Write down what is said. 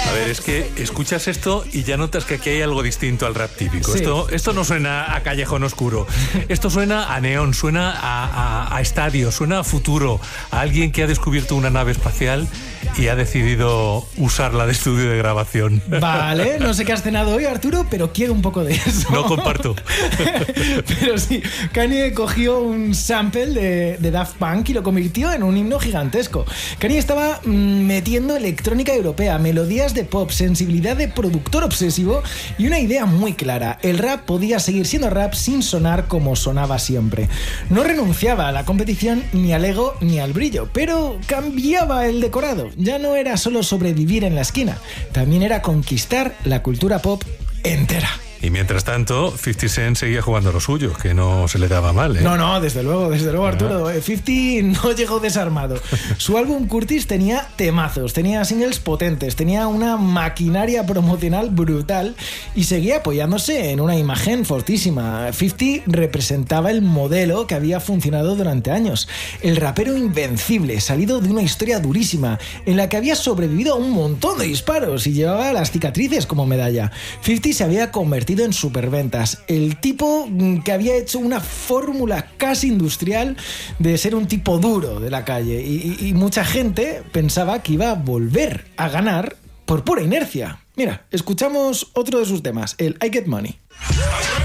A ver, es que escuchas esto y ya notas que aquí hay algo distinto al rap típico. Sí. Esto no suena a callejón oscuro. Esto suena a neón, suena a estadio, suena a futuro, a alguien que ha descubierto una nave espacial y ha decidido usarla de estudio de grabación. Vale, no sé qué has cenado hoy, Arturo, pero quiero un poco de eso. No comparto. Pero sí, Kanye cogió un sample de Daft Punk y lo convirtió en un himno gigantesco. Kanye estaba metiendo electrónica europea, melodías de pop, sensibilidad de productor obsesivo y una idea muy clara. El rap podía seguir siendo rap sin sonar como sonaba siempre. No renunciaba a la competición, ni al ego, ni al brillo, pero cambiaba el decorado. Ya no era solo sobrevivir en la esquina, también era conquistar la cultura pop entera. Y mientras tanto, 50 Cent seguía jugando lo suyo, que no se le daba mal, ¿eh? No, desde luego, Arturo. 50 no llegó desarmado. Su álbum Curtis tenía temazos, tenía singles potentes, tenía una maquinaria promocional brutal y seguía apoyándose en una imagen fortísima. 50 representaba el modelo que había funcionado durante años. El rapero invencible, salido de una historia durísima, en la que había sobrevivido a un montón de disparos y llevaba las cicatrices como medalla. 50 se había convertido en superventas. El tipo que había hecho una fórmula casi industrial de ser un tipo duro de la calle y mucha gente pensaba que iba a volver a ganar por pura inercia. Mira, escuchamos otro de sus temas, el I Get Money.